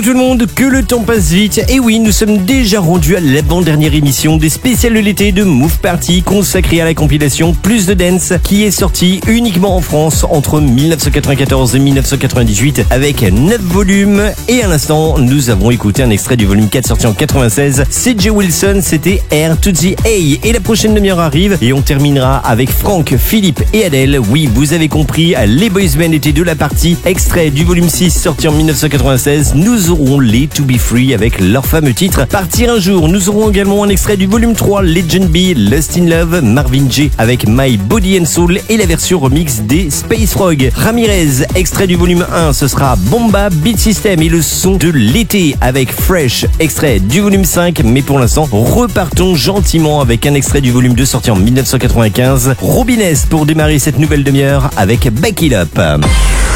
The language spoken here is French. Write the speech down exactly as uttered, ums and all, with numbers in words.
tout le monde, que le temps passe vite. Et oui, nous sommes déjà rendus à l'avant-dernière émission des spéciales de l'été de Move Party consacrée à la compilation Plus de Dance qui est sortie uniquement en France entre dix-neuf cent quatre-vingt-quatorze et dix-neuf cent quatre-vingt-dix-huit avec neuf volumes. Et à l'instant, nous avons écouté un extrait du volume quatre sorti en quatre-vingt-seize. C J Wilson, c'était R to the A. Et la prochaine demi-heure arrive et on terminera avec Franck, Philippe et Adèle. Oui, vous avez compris, les boys band étaient de la partie. Extrait du volume six sorti en dix-neuf cent quatre-vingt-seize. Nous aurons les To Be Free avec leur fameux titre Partir un jour. Nous aurons également un extrait du volume trois Legend B, Lust in Love, Marvin Gaye avec My Body and Soul et la version remix des Space Frog. Ramirez, extrait du volume un, ce sera Bomba Beat System et le son de l'été avec Fresh, extrait du volume cinq. Mais pour l'instant, repartons gentiment avec un extrait du volume deux sorti en dix-neuf cent quatre-vingt-quinze. Robin S pour démarrer cette nouvelle demi-heure avec Back It Up.